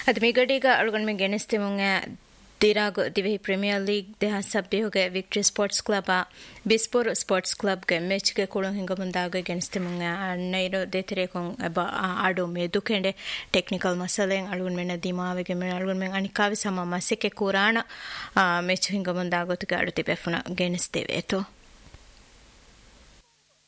ಅದು ಮಿಗಡಿಗ ಅಳುಗಣ ಮೆ ಗೆಣಿಸ್ತೆ ಮುಂಗೆ ದಿರಾಗು ದಿವಿ premier league ದೇಹ ಸಭ್ಯುಗೆ victory sports club ಬಿಸ್ಪೋರ್ sports ಕ್ಲಬ್ಗೆ ಮ್ಯಾಚ್ಗೆ ಕೊಡು ಹಿಂಗ ಮುಂದಾಗ ಗೆಣಿಸ್ತೆ ಮುಂಗೆ ನೈರು ದೇತರೆ ಕೊಂಗ್ ಆಡು ಮೆ ದುಕೆಂಡೆ ಟೆಕ್ನಿಕಲ್ ಮಸಲೆ ಅಳುಗಣ ಮೆ ದಿಮಾವಿಗೆ ಮೆ ಅಳುಗಣ ಮೆ ಅನಿಕಾವಿ ಸಮ ಮಸೆಕೆ ಕುರಾಣ ಮ್ಯಾಚ್ ಹಿಂಗ ಮುಂದಾಗೋತಿಗೆ ಆಡುತ್ತೆ ಬೆಫುನ ಗೆಣಿಸ್ತೇವೆ ತೋ